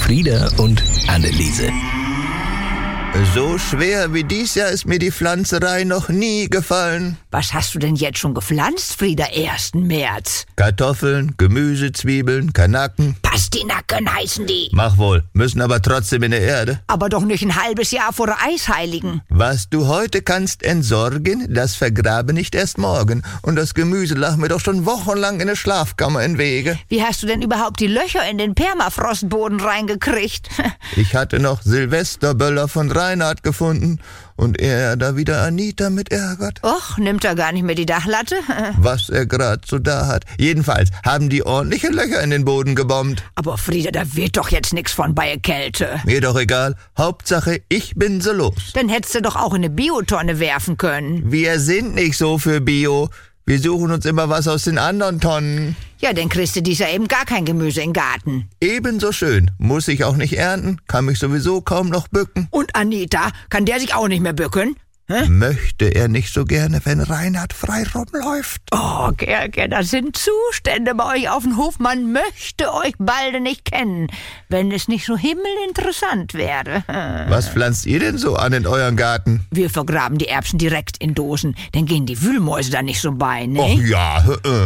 Frieda und Anneliese. So schwer wie dies Jahr ist mir die Pflanzerei noch nie gefallen. Was hast du denn jetzt schon gepflanzt, Frieda, 1. März? Kartoffeln, Gemüse, Zwiebeln, Kanaken. Pastinaken heißen die. Mach wohl, müssen aber trotzdem in der Erde. Aber doch nicht ein halbes Jahr vor der Eisheiligen. Was du heute kannst entsorgen, das vergrabe nicht erst morgen. Und das Gemüse lag mir doch schon wochenlang in der Schlafkammer in Wege. Wie hast du denn überhaupt die Löcher in den Permafrostboden reingekriegt? Ich hatte noch Silvesterböller von Reinhard gefunden und er da wieder Anita mit ärgert. Och, nimmt er gar nicht mehr die Dachlatte? Was er gerade so da hat. Jedenfalls haben die ordentliche Löcher in den Boden gebombt. Aber Frieda, da wird doch jetzt nix von bei Kälte. Mir doch egal. Hauptsache, ich bin so los. Dann hättest du doch auch in eine Biotonne werfen können. Wir sind nicht so für Bio. Wir suchen uns immer was aus den anderen Tonnen. Ja, dann kriegst du dies Jahr eben gar kein Gemüse im Garten. Ebenso schön. Muss ich auch nicht ernten, kann mich sowieso kaum noch bücken. Und Anita, kann der sich auch nicht mehr bücken? Hä? Möchte er nicht so gerne, wenn Reinhard frei rumläuft? Oh, Gerke, das sind Zustände bei euch auf dem Hof. Man möchte euch beide nicht kennen, wenn es nicht so himmelinteressant wäre. Was pflanzt ihr denn so an in euren Garten? Wir vergraben die Erbsen direkt in Dosen, dann gehen die Wühlmäuse da nicht so bei, ne? Och ja,